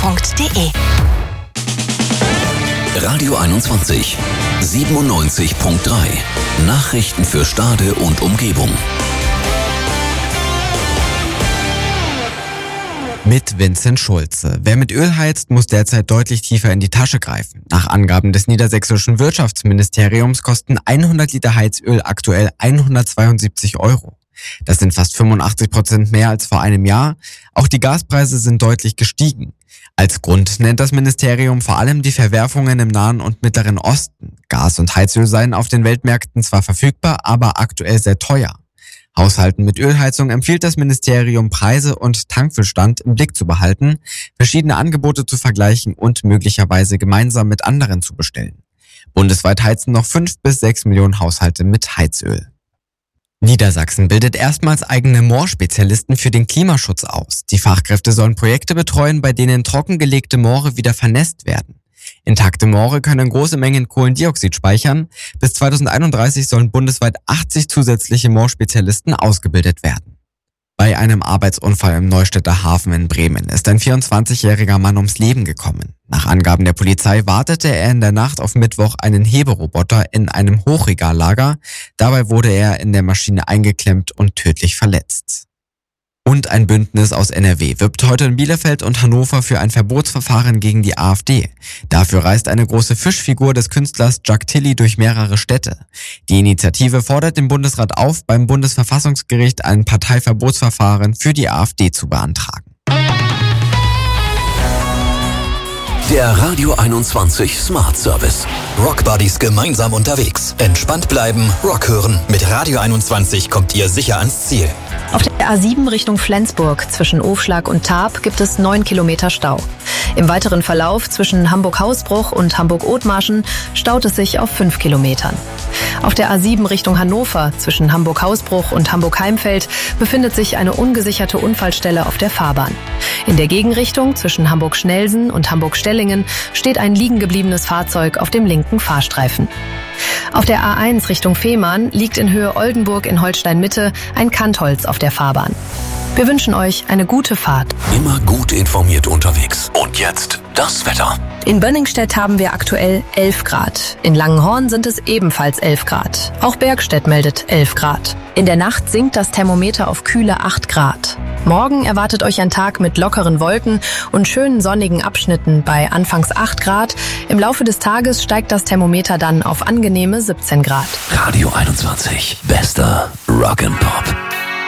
radio21.de. Radio 21 97.3. Nachrichten für Stade und Umgebung. Mit Vincent Schulze. Wer mit Öl heizt, muss derzeit deutlich tiefer in die Tasche greifen. Nach Angaben des niedersächsischen Wirtschaftsministeriums kosten 100 Liter Heizöl aktuell 172 €. Das sind fast 85% mehr als vor einem Jahr. Auch die Gaspreise sind deutlich gestiegen. Als Grund nennt das Ministerium vor allem die Verwerfungen im Nahen und Mittleren Osten. Gas und Heizöl seien auf den Weltmärkten zwar verfügbar, aber aktuell sehr teuer. Haushalten mit Ölheizung empfiehlt das Ministerium, Preise und Tankfüllstand im Blick zu behalten, verschiedene Angebote zu vergleichen und möglicherweise gemeinsam mit anderen zu bestellen. Bundesweit heizen noch 5 bis 6 Millionen Haushalte mit Heizöl. Niedersachsen bildet erstmals eigene Moorspezialisten für den Klimaschutz aus. Die Fachkräfte sollen Projekte betreuen, bei denen trockengelegte Moore wieder vernässt werden. Intakte Moore können große Mengen Kohlendioxid speichern. Bis 2031 sollen bundesweit 80 zusätzliche Moorspezialisten ausgebildet werden. Bei einem Arbeitsunfall im Neustädter Hafen in Bremen ist ein 24-jähriger Mann ums Leben gekommen. Nach Angaben der Polizei wartete er in der Nacht auf Mittwoch einen Heberoboter in einem Hochregallager. Dabei wurde er in der Maschine eingeklemmt und tödlich verletzt. Und ein Bündnis aus NRW wirbt heute in Bielefeld und Hannover für ein Verbotsverfahren gegen die AfD. Dafür reist eine große Fischfigur des Künstlers Jack Tilly durch mehrere Städte. Die Initiative fordert den Bundesrat auf, beim Bundesverfassungsgericht ein Parteiverbotsverfahren für die AfD zu beantragen. Der Radio 21 Smart Service. Rockbuddies gemeinsam unterwegs. Entspannt bleiben, Rock hören. Mit Radio 21 kommt ihr sicher ans Ziel. Auf der A7 Richtung Flensburg zwischen Ofschlag und Tarp gibt es 9 Kilometer Stau. Im weiteren Verlauf zwischen Hamburg-Hausbruch und Hamburg-Othmarschen staut es sich auf 5 Kilometern. Auf der A7 Richtung Hannover zwischen Hamburg-Hausbruch und Hamburg-Heimfeld befindet sich eine ungesicherte Unfallstelle auf der Fahrbahn. In der Gegenrichtung zwischen Hamburg-Schnelsen und Hamburg-Stellingen steht ein liegen gebliebenes Fahrzeug auf dem linken Fahrstreifen. Auf der A1 Richtung Fehmarn liegt in Höhe Oldenburg in Holstein-Mitte ein Kantholz auf der Fahrbahn. Wir wünschen euch eine gute Fahrt. Immer gut informiert unterwegs. Und jetzt das Wetter. In Bönningstedt haben wir aktuell 11 Grad. In Langenhorn sind es ebenfalls 11 Grad. Auch Bergstedt meldet 11 Grad. In der Nacht sinkt das Thermometer auf kühle 8 Grad. Morgen erwartet euch ein Tag mit lockeren Wolken und schönen sonnigen Abschnitten bei anfangs 8 Grad. Im Laufe des Tages steigt das Thermometer dann auf angenehme 17 Grad. Radio 21. Bester Rock and Pop.